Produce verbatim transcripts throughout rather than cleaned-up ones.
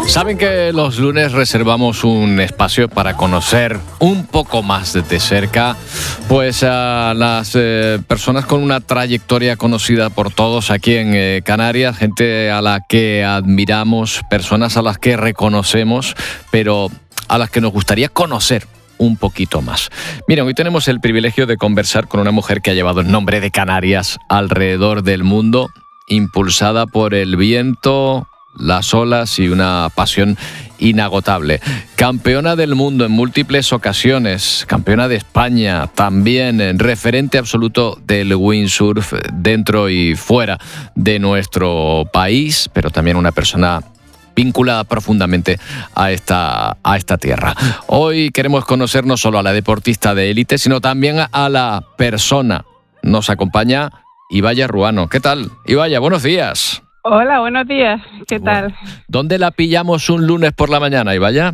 Saben que los lunes reservamos un espacio para conocer un poco más de cerca pues a las eh, personas con una trayectoria conocida por todos aquí en eh, Canarias, gente a la que admiramos, personas a las que reconocemos, pero a las que nos gustaría conocer un poquito más. Miren, hoy tenemos el privilegio de conversar con una mujer que ha llevado el nombre de Canarias alrededor del mundo, impulsada por el viento, las olas y una pasión inagotable. Campeona del mundo en múltiples ocasiones, campeona de España también, referente absoluto del windsurf dentro y fuera de nuestro país, pero también una persona vinculada profundamente a esta, a esta tierra. Hoy queremos conocer no solo a la deportista de élite, sino también a la persona. Nos acompaña Ibaya Ruano. ¿Qué tal, Ibaya? Buenos días. Hola, buenos días. ¿Qué tal? ¿Dónde la pillamos un lunes por la mañana, Ibaya?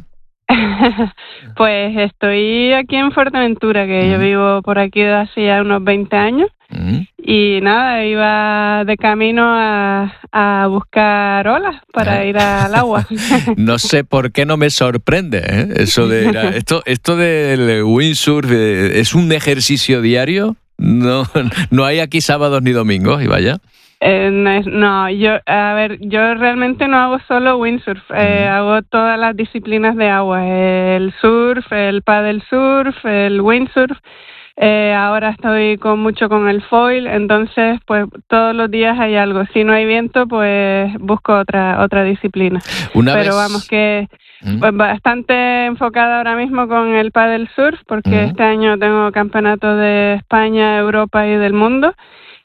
Pues estoy aquí en Fuerteventura, que mm. yo vivo por aquí desde hace ya unos veinte años. Mm. Y nada, iba de camino a, a buscar olas para ir al agua. No sé por qué no me sorprende, ¿eh? Eso de ir a, esto, esto del windsurf, ¿es un ejercicio diario? No, no hay aquí sábados ni domingos, Ibaya. Eh, no, yo, a ver, yo realmente no hago solo windsurf, eh, hago todas las disciplinas de agua, el surf, el paddle surf, el windsurf, eh, ahora estoy con mucho con el foil, entonces pues todos los días hay algo, si no hay viento pues busco otra otra disciplina, Una pero vez... vamos que pues, bastante enfocada ahora mismo con el paddle surf, porque uh-huh. este año tengo campeonato de España, Europa y del mundo.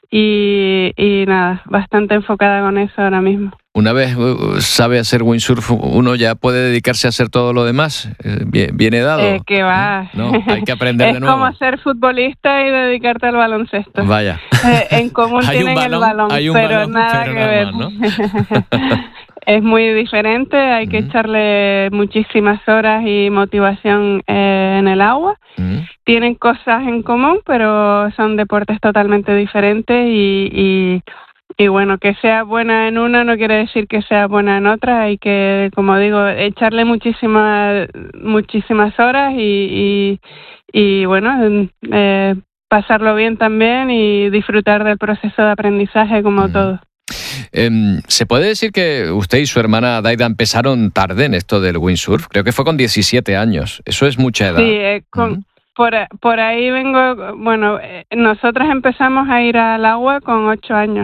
Y, y nada, bastante enfocada con eso ahora mismo. Una vez sabe hacer windsurf, ¿uno ya puede dedicarse a hacer todo lo demás? ¿Viene dado? Eh, que va. No, hay que aprender es de nuevo. Es como ser futbolista y dedicarte al baloncesto. Vaya. Eh, en común tienen balón, el balón, hay un pero balón, nada pero que ver. Más, ¿no? Es muy diferente, hay uh-huh. que echarle muchísimas horas y motivación eh, en el agua. Uh-huh. Tienen cosas en común, pero son deportes totalmente diferentes y, y, y bueno, que sea buena en una no quiere decir que sea buena en otra. Hay que, como digo, echarle muchísimas muchísimas horas y, y, y bueno, eh, pasarlo bien también y disfrutar del proceso de aprendizaje como uh-huh. todo. Eh, ¿Se puede decir que usted y su hermana Daida empezaron tarde en esto del windsurf? Creo que fue con diecisiete años. Eso es mucha edad. Sí, eh, con, uh-huh. por, por ahí vengo... Bueno, eh, nosotros empezamos a ir al agua con ocho años.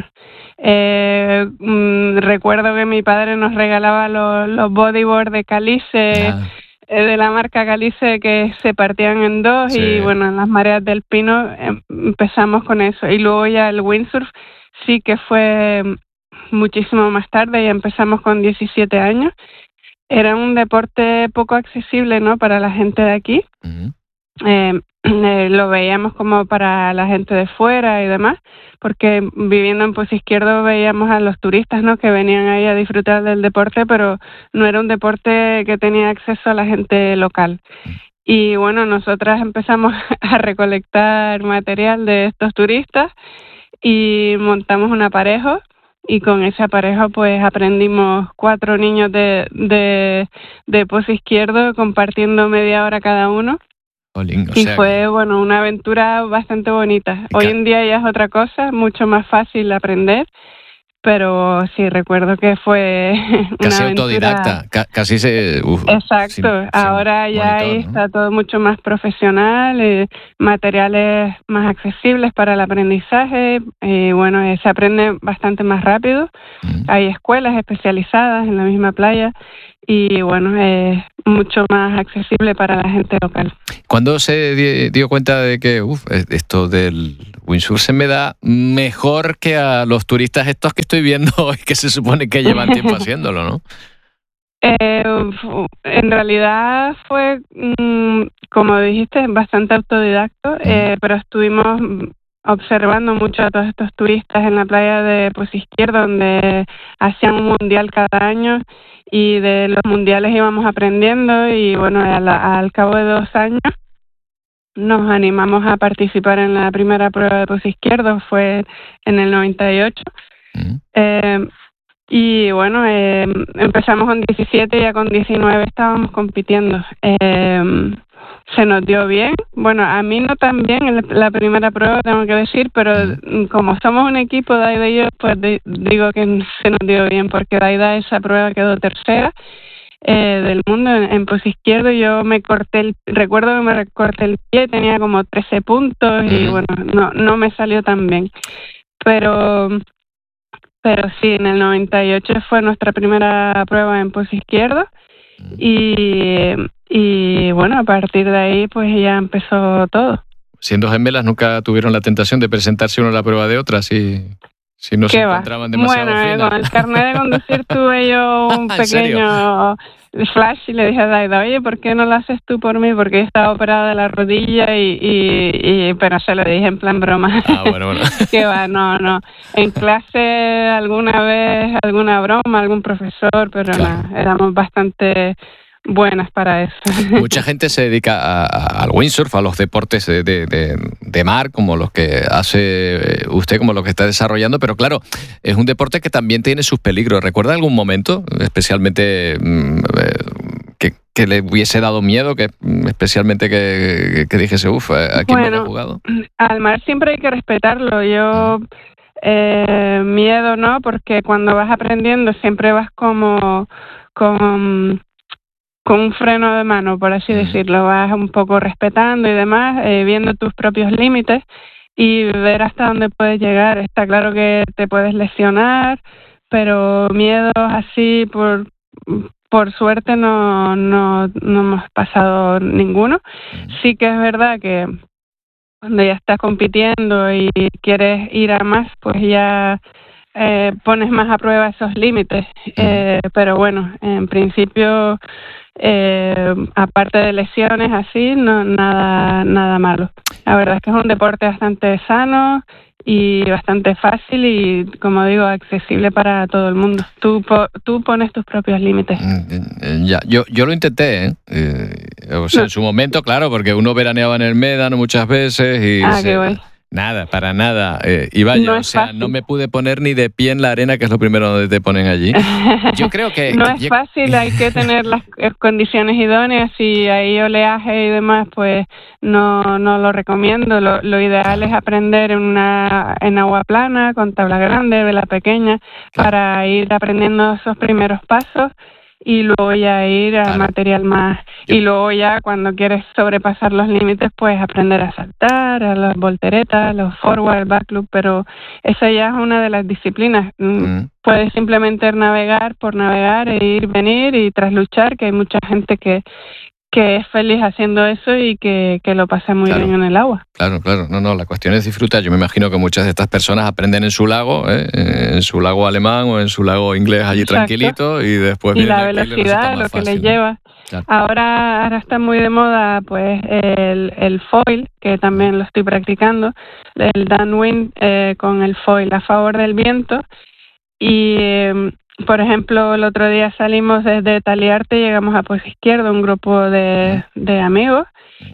Eh, mmm, recuerdo que mi padre nos regalaba los, los bodyboard de Calice... Ah. de la marca Calice, que se partían en dos. Sí. Y bueno, en las mareas del Pino eh, empezamos con eso. Y luego ya el windsurf sí que fue muchísimo más tarde, ya empezamos con diecisiete años. Era un deporte poco accesible, ¿no?, para la gente de aquí. Uh-huh. Eh, eh, lo veíamos como para la gente de fuera y demás, porque viviendo en Pozo Izquierdo veíamos a los turistas, ¿no?, que venían ahí a disfrutar del deporte, pero no era un deporte que tenía acceso a la gente local. Y bueno, nosotras empezamos a recolectar material de estos turistas y montamos un aparejo, y con ese aparejo pues aprendimos cuatro niños de, de, de Pozo Izquierdo compartiendo media hora cada uno. Olín, o y sea, fue bueno una aventura bastante bonita. Hoy en día ya es otra cosa, mucho más fácil aprender, pero sí recuerdo que fue una casi aventura... autodidacta, ca- casi se... Uf, Exacto, sin, ahora sin ya monitor, ahí ¿no? está todo mucho más profesional, eh, materiales más accesibles para el aprendizaje, y bueno, eh, se aprende bastante más rápido. Mm. Hay escuelas especializadas en la misma playa y bueno, es mucho más accesible para la gente local. ¿Cuándo se di- dio cuenta de que uf, esto del windsurf se me da mejor que a los turistas estos que estoy viendo hoy, que se supone que llevan tiempo haciéndolo, ¿no? Eh, en realidad fue, mmm, como dijiste, bastante autodidacto, eh, pero estuvimos observando mucho a todos estos turistas en la playa de Pozo Izquierdo, donde hacían un mundial cada año, y de los mundiales íbamos aprendiendo, y bueno, al, al cabo de dos años nos animamos a participar en la primera prueba de Pozo Izquierdo, fue en el noventa y ocho. Uh-huh. Eh, Y bueno, eh, empezamos con diecisiete y ya con diecinueve estábamos compitiendo. Eh, se nos dio bien. Bueno, a mí no tan bien en la primera prueba, tengo que decir, pero uh-huh. como somos un equipo, Daida y yo, pues di- digo que se nos dio bien, porque Daida esa prueba quedó tercera eh, del mundo en, en pos izquierdo. Yo me corté el, recuerdo que me corté el pie, tenía como trece puntos uh-huh. y bueno, no, no me salió tan bien. Pero... Pero sí, en el noventa y ocho fue nuestra primera prueba en pos izquierdo y, y bueno, a partir de ahí pues ya empezó todo. Siendo gemelas, ¿nunca tuvieron la tentación de presentarse uno a la prueba de otra si, si no se encontraban demasiado bueno, finas? Bueno, con el carnet de conducir tuve yo un pequeño flash y le dije a Daida, oye, ¿por qué no lo haces tú por mí? Porque estaba operada de la rodilla y, y, y pero se lo dije en plan broma. Ah, bueno, bueno. Que va, no, no. En clase alguna vez, alguna broma, algún profesor, pero claro. no, éramos bastante buenas para eso. Mucha gente se dedica a, a, al windsurf, a los deportes de, de, de mar, como los que hace usted, como los que está desarrollando, pero claro, es un deporte que también tiene sus peligros. ¿Recuerda algún momento, especialmente que, que le hubiese dado miedo, que especialmente que, que dijese, uff, ¿a quién bueno, me he jugado? Al mar siempre hay que respetarlo. Yo, eh, miedo no, porque cuando vas aprendiendo siempre vas como con... con un freno de mano, por así decirlo, vas un poco respetando y demás, eh, viendo tus propios límites y ver hasta dónde puedes llegar. Está claro que te puedes lesionar, pero miedos así, por por suerte no, no, no hemos pasado ninguno. Sí que es verdad que cuando ya estás compitiendo y quieres ir a más, pues ya eh, pones más a prueba esos límites. Eh, pero bueno, en principio... Eh, aparte de lesiones así, no nada nada malo. La verdad es que es un deporte bastante sano y bastante fácil y, como digo, accesible para todo el mundo. Tú po- tú pones tus propios límites. Ya, yo yo lo intenté, ¿eh? Eh, o sea, no. En su momento, claro, porque uno veraneaba en el Médano muchas veces y ah, se... qué bueno. Nada, para nada. Eh, y vaya, no o sea, fácil. no me pude poner ni de pie en la arena, que es lo primero donde te ponen allí. Yo creo que... no que es yo... fácil, hay que tener las condiciones idóneas. Si hay oleaje y demás, pues no no lo recomiendo. Lo, lo ideal es aprender en, una, en agua plana, con tabla grande, vela pequeña, claro. para ir aprendiendo esos primeros pasos. Y luego ya ir a claro. material más. Y luego ya cuando quieres sobrepasar los límites, pues aprender a saltar, a las volteretas, los forward, backloop, pero esa ya es una de las disciplinas. Mm. Puedes simplemente navegar por navegar e ir, venir y tras luchar, que hay mucha gente que que es feliz haciendo eso y que, que lo pasa muy claro. bien en el agua. Claro, claro. No, no, la cuestión es disfrutar. Yo me imagino que muchas de estas personas aprenden en su lago, ¿eh? en su lago alemán o en su lago inglés allí Exacto. tranquilito y después y vienen la aquí velocidad, y les lo que fácil, les ¿no? lleva. Claro. Ahora, ahora está muy de moda pues el, el foil, que también lo estoy practicando, el downwind eh, con el foil a favor del viento. Y eh, por ejemplo, el otro día salimos desde Taliarte, llegamos a Pos Izquierdo, un grupo de, de amigos,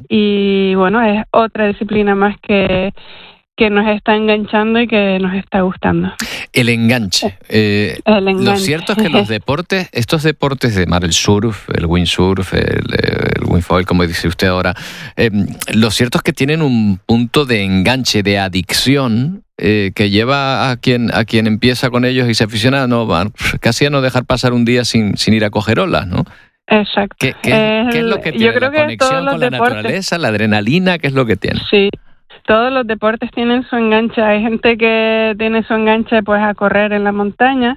y bueno, es otra disciplina más que, que nos está enganchando y que nos está gustando. El enganche. Eh, el enganche. Lo cierto es que los deportes, estos deportes de mar, el surf, el windsurf, el, el windfoil, como dice usted ahora, eh, lo cierto es que tienen un punto de enganche, de adicción, eh, que lleva a quien a quien empieza con ellos y se aficiona no, casi a no dejar pasar un día sin, sin ir a coger olas, ¿no? Exacto. ¿Qué, qué, el, ¿qué es lo que tiene? Yo creo ¿La que conexión con la deportes, naturaleza, la adrenalina? ¿Qué es lo que tiene? Sí. Todos los deportes tienen su enganche. Hay gente que tiene su enganche pues a correr en la montaña,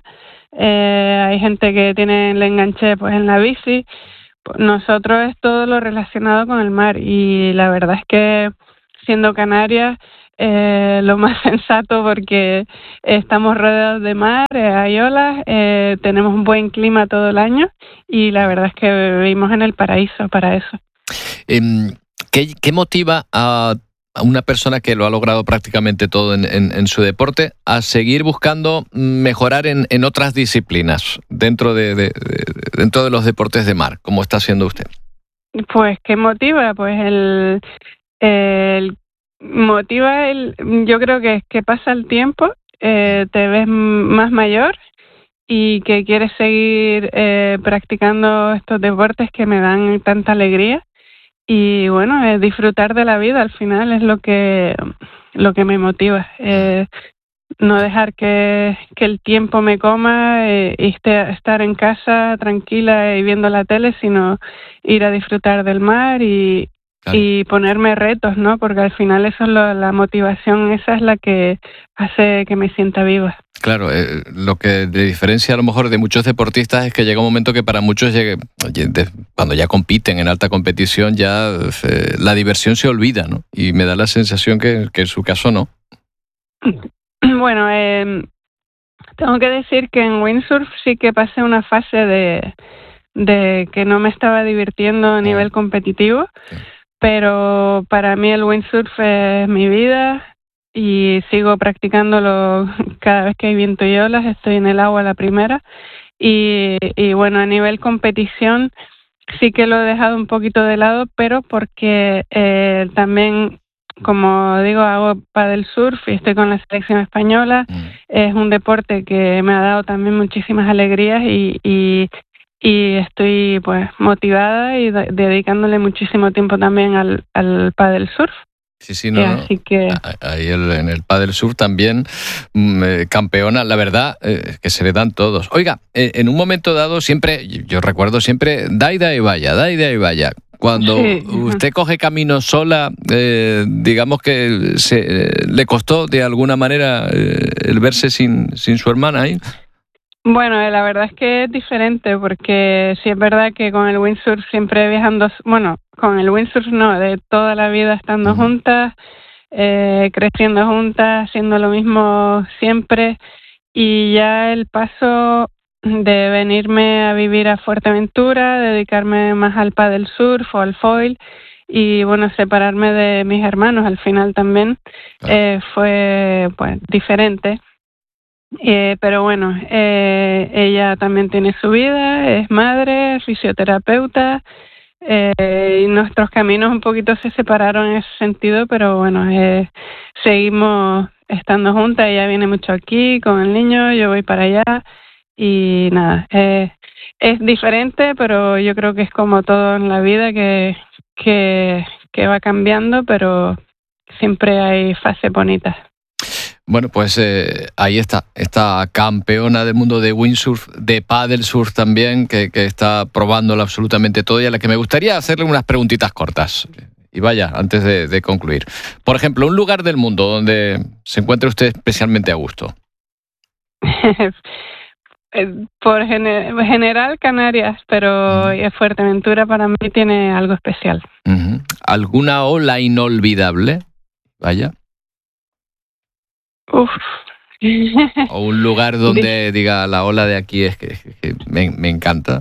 eh, hay gente que tiene el enganche pues en la bici. Nosotros es todo lo relacionado con el mar y la verdad es que siendo Canarias eh, lo más sensato porque estamos rodeados de mar, eh, hay olas, eh, tenemos un buen clima todo el año y la verdad es que vivimos en el paraíso para eso. Eh, ¿qué, ¿Qué motiva a a una persona que lo ha logrado prácticamente todo en, en, en su deporte, a seguir buscando mejorar en, en otras disciplinas dentro de, de, de, dentro de los deportes de mar, como está haciendo usted? Pues, ¿qué motiva? Pues el, el motiva el, yo creo que es que pasa el tiempo, eh, te ves más mayor y que quiere seguir eh, practicando estos deportes que me dan tanta alegría. Y bueno, eh, disfrutar de la vida al final es lo que, lo que me motiva. Eh, no dejar que, que el tiempo me coma eh, y este, estar en casa tranquila y viendo la tele, sino ir a disfrutar del mar y, claro. y ponerme retos, ¿no? Porque al final eso es lo, la motivación, esa es la que hace que me sienta viva. Claro, eh, lo que le diferencia a lo mejor de muchos deportistas es que llega un momento que para muchos, llegue, cuando ya compiten en alta competición, ya eh, la diversión se olvida, ¿no? Y me da la sensación que, que en su caso no. Bueno, eh, tengo que decir que en windsurf sí que pasé una fase de, de que no me estaba divirtiendo a nivel competitivo, sí. Pero para mí el windsurf es mi vida y sigo practicándolo cada vez que hay viento y olas, estoy en el agua la primera y, y bueno, a nivel competición sí que lo he dejado un poquito de lado, pero porque eh, también, como digo, hago paddle surf y estoy con la selección española. Mm. Es un deporte que me ha dado también muchísimas alegrías y, y, y estoy pues motivada y de, dedicándole muchísimo tiempo también al, al paddle surf. Sí, sí, no, no. Así que... Ahí el, en el paddle surf también eh, campeona, la verdad, eh, que se le dan todos. Oiga, eh, en un momento dado siempre, yo recuerdo siempre, da y da y vaya, da y da y vaya. Cuando sí. usted coge camino sola, eh, digamos que se, eh, le costó de alguna manera eh, el verse sin, sin su hermana ahí. Bueno, eh, la verdad es que es diferente porque sí es verdad que con el windsurf siempre viajando, bueno, con el windsurf no, de toda la vida estando uh-huh. juntas, eh, creciendo juntas, haciendo lo mismo siempre y ya el paso de venirme a vivir a Fuerteventura, dedicarme más al paddle surf o al foil y bueno, separarme de mis hermanos al final también uh-huh. eh, fue pues diferente. Eh, pero bueno, eh, ella también tiene su vida, es madre, fisioterapeuta, eh, y nuestros caminos un poquito se separaron en ese sentido, pero bueno, eh, seguimos estando juntas, ella viene mucho aquí con el niño, yo voy para allá y nada, eh, es diferente, pero yo creo que es como todo en la vida que, que, que va cambiando, pero siempre hay fases bonitas. Bueno, pues eh, ahí está, esta campeona del mundo de windsurf, de paddle surf también, que, que está probándolo absolutamente todo y a la que me gustaría hacerle unas preguntitas cortas. Y vaya, antes de, de concluir. Por ejemplo, un lugar del mundo donde se encuentre usted especialmente a gusto. Por gener- general Canarias, pero uh-huh. Fuerteventura para mí tiene algo especial. Uh-huh. ¿Alguna ola inolvidable? Vaya. Uf. O un lugar donde diga la ola de aquí es que, que me, me encanta.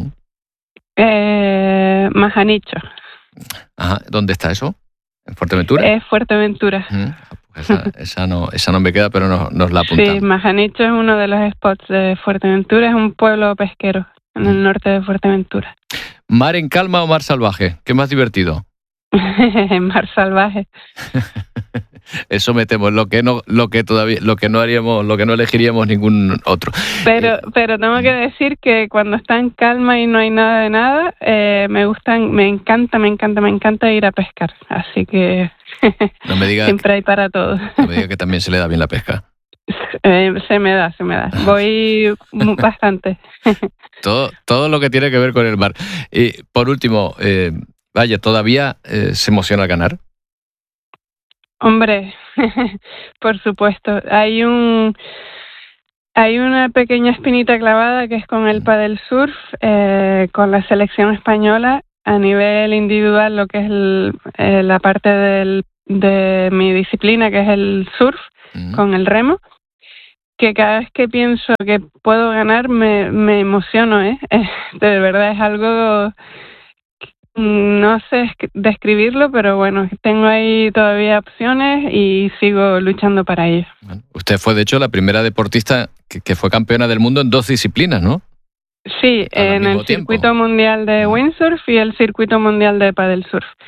Eh, Majanicho. Ajá, ¿dónde está eso? ¿En Fuerteventura? Es Fuerteventura. Uh-huh. Pues esa, esa no, esa no me queda, pero nos, nos la apuntamos. Sí, Majanicho es uno de los spots de Fuerteventura, es un pueblo pesquero en uh-huh. el norte de Fuerteventura. ¿Mar en calma o mar salvaje? ¿Qué es más divertido? Mar salvaje. Eso me temo, lo que no, lo que todavía, lo que no haríamos, lo que no elegiríamos ningún otro. Pero, eh, pero tengo que decir que cuando está en calma y no hay nada de nada, eh, me gustan, me encanta, me encanta, me encanta ir a pescar. Así que no me diga siempre hay para todos. No me diga que también se le da bien la pesca. Eh, se me da, se me da. Voy bastante. todo, todo lo que tiene que ver con el mar. Y por último, eh, vaya, ¿todavía eh, se emociona al ganar? Hombre, por supuesto. Hay un hay una pequeña espinita clavada que es con el paddle surf, eh, con la selección española a nivel individual, lo que es el, eh, la parte del, de mi disciplina, que es el surf, uh-huh. con el remo, que cada vez que pienso que puedo ganar me, me emociono, ¿eh? De verdad es algo... No sé describirlo, pero bueno, tengo ahí todavía opciones y sigo luchando para ello. Bueno, usted fue, de hecho, la primera deportista que, que fue campeona del mundo en dos disciplinas, ¿no? Sí, en el tiempo. Circuito mundial de windsurf y el circuito mundial de paddle surf. Bueno,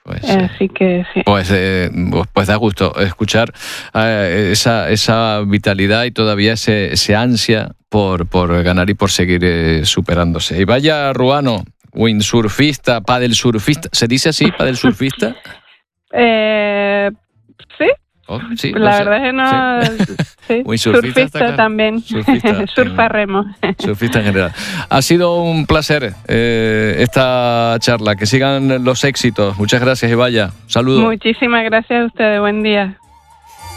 Pues, Así que sí. Pues, eh, pues da gusto escuchar eh, esa, esa vitalidad y todavía ese, ese ansia por, por ganar y por seguir eh, superándose. Y vaya Ruano, windsurfista, padelsurfista, ¿se dice así, padelsurfista? eh, sí. Oh, sí, la no sé. verdad es que no... Sí. Sí. Windsurfista Surfista claro. también. Surfista, Surfa remo. Surfista en general. Ha sido un placer eh, esta charla. Que sigan los éxitos. Muchas gracias y vaya. Saludos. Muchísimas gracias a ustedes. Buen día.